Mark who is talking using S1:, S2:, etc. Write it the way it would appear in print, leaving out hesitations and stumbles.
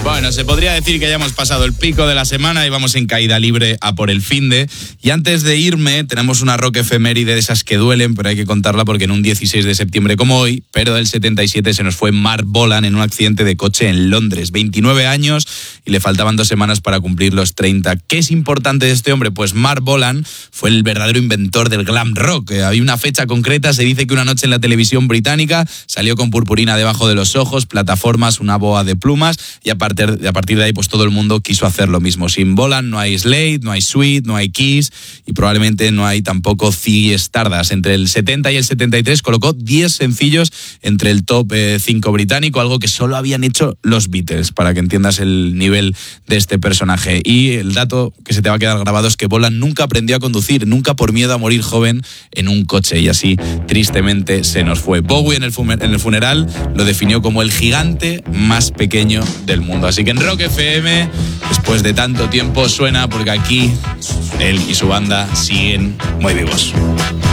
S1: Bueno, se podría decir que ya hemos pasado el pico de la semana y vamos en caída libre a por el finde. Y antes de irme, tenemos una rock efeméride de esas que duelen, pero hay que contarla porque en un 16 de septiembre como hoy, pero del 77, se nos fue Mark Bolan en un accidente de coche en Londres. 29 años y le faltaban 2 semanas para cumplir los 30. ¿Qué es importante de este hombre? Pues Mark Bolan fue el verdadero inventor del glam rock. Había una fecha concreta, se dice que una noche en la televisión británica salió con purpurina debajo de los ojos, plataformas, una boa de plumas y a partir de ahí pues todo el mundo quiso hacer lo mismo. Sin Bolan no hay Slade, no hay Sweet, no hay Kiss y probablemente no hay tampoco Ziggy Stardust. Entre el 70 y el 73 colocó 10 sencillos entre el top 5 británico, algo que solo habían hecho los Beatles, para que entiendas el nivel de este personaje. Y el dato que se te va a quedar grabado es que Bolan nunca aprendió a conducir, nunca por miedo a morir joven en un coche, y así tristemente se nos fue. Bowie en el funeral lo definió como el gigante más pequeño del mundo. Así que en Rock FM, después de tanto tiempo, suena porque aquí él y su banda siguen muy vivos.